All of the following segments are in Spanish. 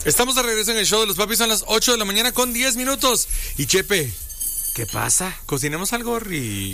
Estamos de regreso en el show de los papis, son las 8 de la mañana con 10 minutos. Y Chepe, ¿qué pasa? cocinemos algo rico.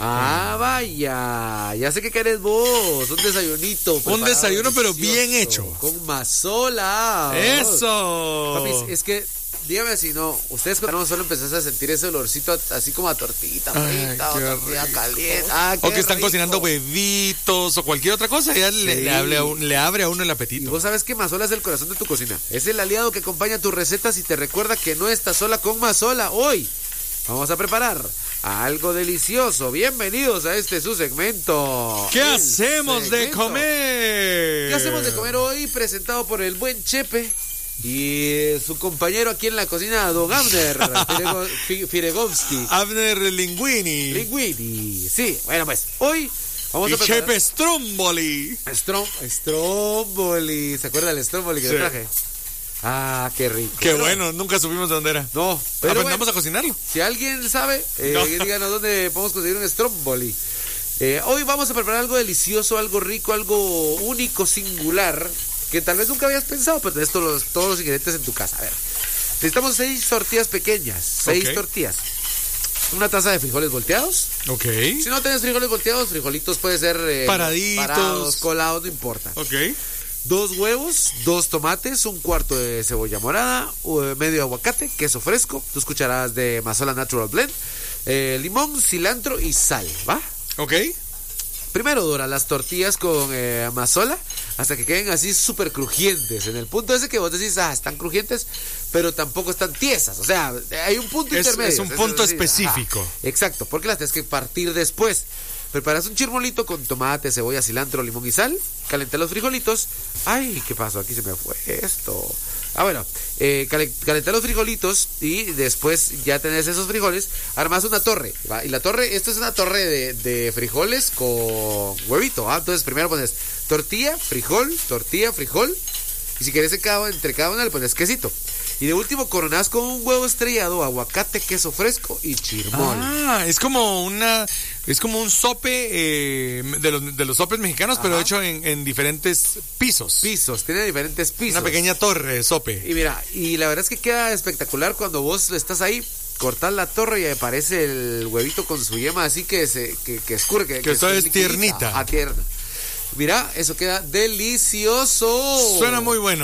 Vaya, ya sé que querés vos, un desayunito. Un desayuno, pero bien hecho. Con mazola. ¡Eso! Papis, es que, dígame si no, ustedes cuando solo empezás a sentir ese olorcito así como a tortillita frita o tortilla caliente. O que están cocinando huevitos o cualquier otra cosa, ya le abre a uno el apetito. Y vos sabes que Mazola es el corazón de tu cocina. Es el aliado que acompaña tus recetas y te recuerda que no estás sola con Mazola. Hoy vamos a preparar algo delicioso. Bienvenidos a este su segmento. ¿Qué hacemos de comer? ¿Qué hacemos de comer hoy? Presentado por el buen Chepe y su compañero aquí en la cocina, don Abner Firegovsky. Abner Linguini. Linguini. Sí, bueno, pues hoy vamos a preparar Chepe Stromboli. Stromboli. ¿Se acuerda del Stromboli que le traje? Ah, qué rico. Qué bueno, nunca supimos de dónde era. No, pero aprendamos bueno, a cocinarlo. Si alguien sabe, díganos dónde podemos conseguir un Stromboli. Hoy vamos a preparar algo delicioso, algo rico, algo único, singular, que tal vez nunca habías pensado, pero tenés todos los ingredientes en tu casa. A ver, necesitamos 6 tortillas pequeñas, 6 tortillas. Una taza de frijoles volteados. Ok. Si no tenés frijoles volteados, frijolitos puede ser parados, colados, no importa. Ok. 2 huevos, 2 tomates, un cuarto de cebolla morada, medio aguacate, queso fresco, 2 cucharadas de Mazola Natural Blend, limón, cilantro y sal, ¿va? Ok. Primero dora las tortillas con Mazola hasta que queden así súper crujientes. En el punto ese que vos decís, están crujientes, pero tampoco están tiesas. O sea, hay un punto intermedio. Es un punto específico. Exacto, porque las tienes que partir después. Preparas un chirmolito con tomate, cebolla, cilantro, limón y sal. Calenté los frijolitos. Ay, ¿qué pasó? Aquí se me fue esto. Bueno, calenté los frijolitos y después ya tenés esos frijoles, armas una torre, ¿va? Y la torre, esto es una torre de frijoles con huevito, ¿va? Entonces primero pones tortilla, frijol, y si querés entre cada una le pones quesito. Y de último coronás con un huevo estrellado, aguacate, queso fresco y chirmol. Es como un sope de los sopes mexicanos, pero hecho en diferentes pisos. Tiene diferentes pisos. Una pequeña torre de sope. Y mira, y la verdad es que queda espectacular cuando vos estás ahí, cortás la torre y aparece el huevito con su yema así que escurre. Que eso es tiernita. Tierna. Mira, eso queda delicioso. Suena muy bueno.